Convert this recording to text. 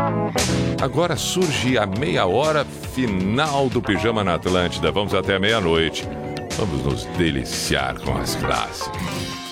Agora surge a meia hora final do Pijama na Atlântida. Vamos até meia-noite. Vamos nos deliciar com as clássicas.